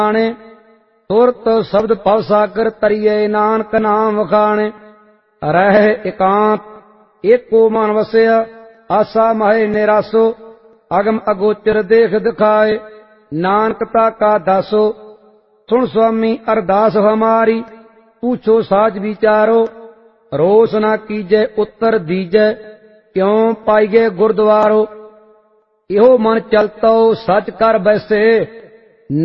आने। तुरत शब्द पव सागर तरिए नानक नाम वखाणे। रह एकांत एको मन वसया आसा माहे निरासो। अगम अगोचर देख दिखाए नानकता का दासो। सुन स्वामी अरदास हमारी पूछो साज विचारो। रोष न कीजै उत्तर दीजै क्यों पाइगे गुरुद्वारो। इहो मन चलतो सच कर बैसे